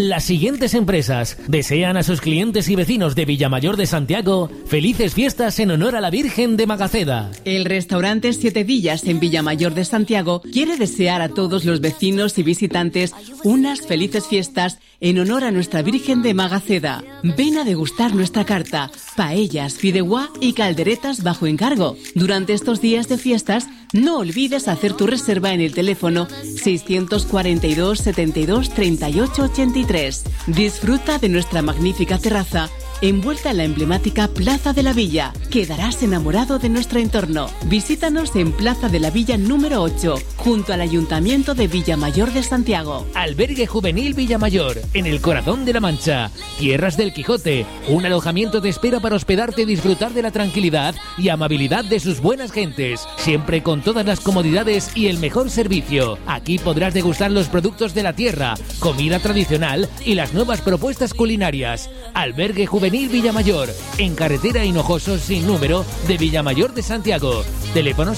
Las siguientes empresas desean a sus clientes y vecinos de Villamayor de Santiago felices fiestas en honor a la Virgen de Magaceda. El restaurante Siete Villas en Villamayor de Santiago quiere desear a todos los vecinos y visitantes unas felices fiestas en honor a nuestra Virgen de Magaceda. Ven a degustar nuestra carta, paellas, fideuá y calderetas bajo encargo. Durante estos días de fiestas, no olvides hacer tu reserva en el teléfono 642 72 38 83. Disfruta de nuestra magnífica terraza envuelta en la emblemática Plaza de la Villa. Quedarás enamorado de nuestro entorno. Visítanos en Plaza de la Villa número 8, junto al Ayuntamiento de Villamayor de Santiago. Albergue Juvenil Villamayor, en el corazón de la Mancha. Tierras del Quijote, un alojamiento de espera para hospedarte y disfrutar de la tranquilidad y amabilidad de sus buenas gentes. Siempre con todas las comodidades y el mejor servicio. Aquí podrás degustar los productos de la tierra, comida tradicional y las nuevas propuestas culinarias. Albergue Juvenil Villamayor, en carretera Hinojosos sin número de Villamayor de Santiago. Teléfono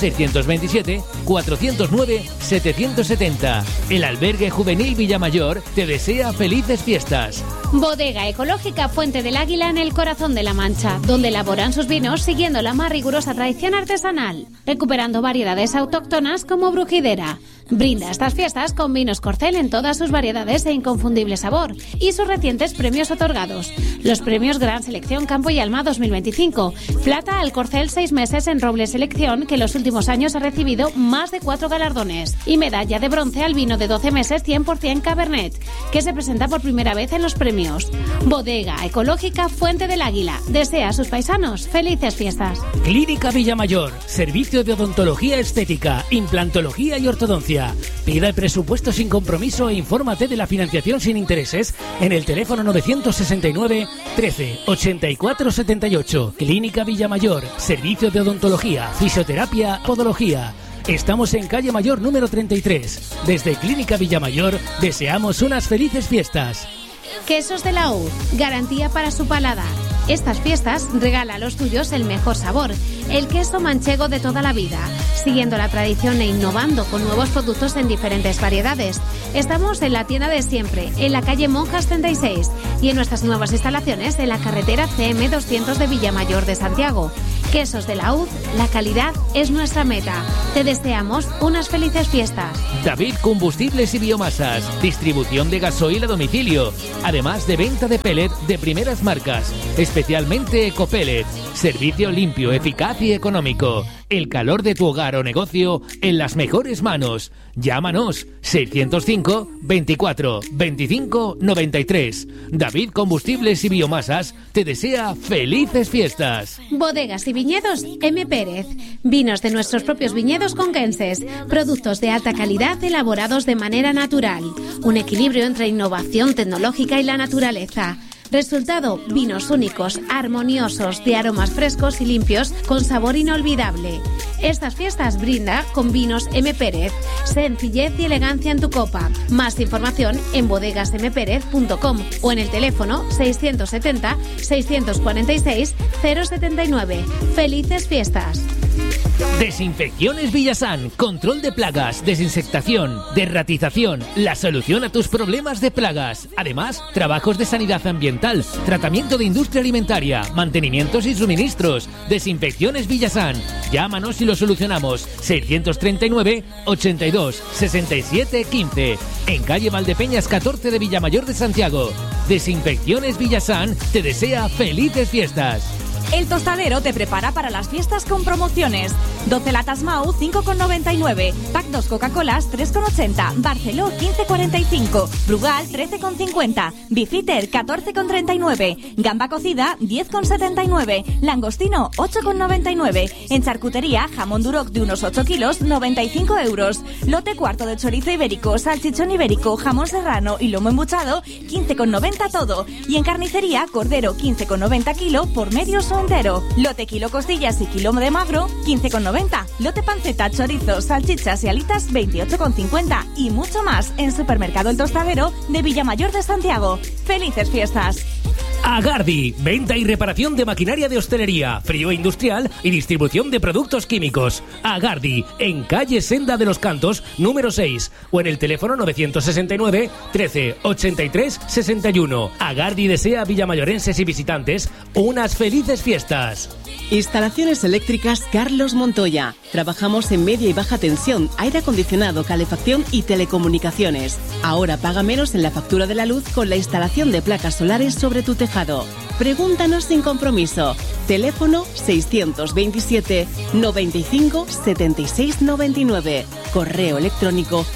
627-409-770. El Albergue Juvenil Villamayor te desea felices fiestas. Bodega Ecológica Fuente del Águila en el corazón de la Mancha, donde elaboran sus vinos siguiendo la más rigurosa tradición artesanal, recuperando variedades autóctonas como Brujidera. Brinda estas fiestas con vinos Corcel en todas sus variedades e inconfundible sabor y sus recientes premios otorgados. Los premios Gran Selección Campo y Alma 2025. Plata al Corcel 6 meses en Roble Selección, que en los últimos años ha recibido más de 4 galardones. Y medalla de bronce al vino de 12 meses 100% Cabernet, que se presenta por primera vez en los premios. Bodega Ecológica Fuente del Águila desea a sus paisanos felices fiestas. Clínica Villamayor, servicio de odontología estética, implantología y ortodoncia. Pida el presupuesto sin compromiso e infórmate de la financiación sin intereses en el teléfono 969 13 84 78. Clínica Villamayor, servicio de odontología, fisioterapia, podología. Estamos en calle Mayor número 33. Desde Clínica Villamayor deseamos unas felices fiestas. Quesos de la U, garantía para su paladar. Estas fiestas regala a los tuyos el mejor sabor, el queso manchego de toda la vida, siguiendo la tradición e innovando con nuevos productos en diferentes variedades. Estamos en la tienda de siempre, en la calle Monjas 36 y en nuestras nuevas instalaciones en la carretera CM 200 de Villamayor de Santiago. Quesos de la UZ, la calidad es nuestra meta. Te deseamos unas felices fiestas. David Combustibles y Biomasas, distribución de gasoil a domicilio, además de venta de pellet de primeras marcas, especialmente Ecopellet. Servicio limpio, eficaz y económico. El calor de tu hogar o negocio en las mejores manos. Llámanos 605 24 25 93. David Combustibles y Biomasas te desea felices fiestas. Bodegas y viñedos M. Pérez. Vinos de nuestros propios viñedos conquenses. Productos de alta calidad elaborados de manera natural. Un equilibrio entre innovación tecnológica y la naturaleza. Resultado, vinos únicos, armoniosos, de aromas frescos y limpios, con sabor inolvidable. Estas fiestas brinda con vinos M. Pérez. Sencillez y elegancia en tu copa. Más información en bodegasmpérez.com o en el teléfono 670 646 079. ¡Felices fiestas! Desinfecciones Villasan, control de plagas, desinsectación, derratización, la solución a tus problemas de plagas. Además, trabajos de sanidad ambiental, tratamiento de industria alimentaria, mantenimientos y suministros. Desinfecciones Villasan. Llámanos y lo solucionamos. 639 82 67 15. En calle Valdepeñas 14 de Villamayor de Santiago. Desinfecciones Villasan te desea felices fiestas. El Tostadero te prepara para las fiestas con promociones. 12 latas Mau, 5,99. Pack 2 Coca-Colas, 3,80. Barceló, 15,45. Brugal, 13,50. Beefeater, 14,39. Gamba cocida, 10,79. Langostino, 8,99. En charcutería, jamón duroc de unos 8 kilos, 95 euros. Lote cuarto de chorizo ibérico, salchichón ibérico, jamón serrano y lomo embuchado, 15,90 todo. Y en carnicería, cordero, 15,90 kilo por medios o entero. Lote kilo costillas y kilo de magro, 15,90. Lote panceta, chorizo, salchichas y alitas, 28,50. Y mucho más en Supermercado El Tostadero de Villamayor de Santiago. ¡Felices fiestas! Agardi, venta y reparación de maquinaria de hostelería, frío industrial y distribución de productos químicos. Agardi, en calle Senda de los Cantos, número 6, o en el teléfono 969 13 83 61. Agardi desea a villamayorenses y visitantes unas felices fiestas. Instalaciones eléctricas Carlos Montoya. Trabajamos en media y baja tensión, aire acondicionado, calefacción y telecomunicaciones. Ahora paga menos en la factura de la luz con la instalación de placas solares sobre tu tejado. Pregúntanos sin compromiso. Teléfono 627 95 76 99. Correo electrónico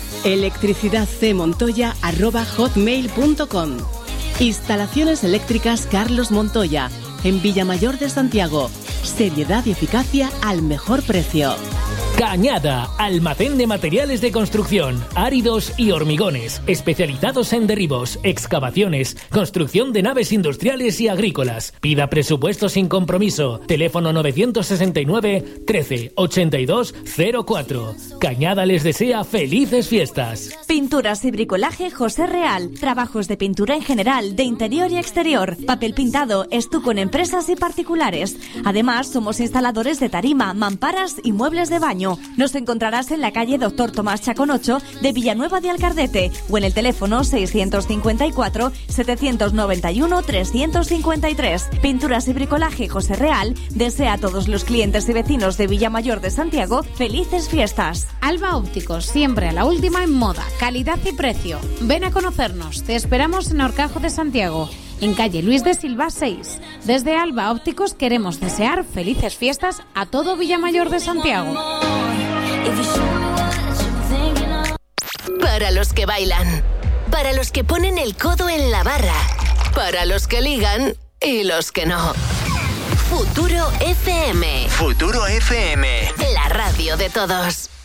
electricidadcmontoya@hotmail.com. Instalaciones eléctricas Carlos Montoya, en Villamayor de Santiago. Seriedad y eficacia al mejor precio. Cañada, almacén de materiales de construcción, áridos y hormigones, especializados en derribos, excavaciones, construcción de naves industriales y agrícolas. Pida presupuesto sin compromiso. Teléfono 969 13 82 04. Cañada les desea felices fiestas. Pinturas y bricolaje José Real. Trabajos de pintura en general, de interior y exterior. Papel pintado, estuco en empresas y particulares. Además, somos instaladores de tarima, mamparas y muebles de baño. Nos encontrarás en la calle Dr. Tomás Chacón 8 de Villanueva de Alcardete o en el teléfono 654 791 353. Pinturas y bricolaje José Real desea a todos los clientes y vecinos de Villamayor de Santiago felices fiestas. Alba Ópticos, siempre a la última en moda, calidad y precio. Ven a conocernos, te esperamos en Horcajo de Santiago, en calle Luis de Silva 6. Desde Alba Ópticos queremos desear felices fiestas a todo Villamayor de Santiago. Para los que bailan, para los que ponen el codo en la barra, para los que ligan y los que no. Futuro FM. Futuro FM. La radio de todos.